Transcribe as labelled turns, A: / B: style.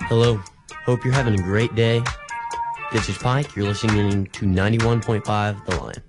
A: Hello. Hope you're having a great day. This is Pike. You're listening to 91.5 The Lion.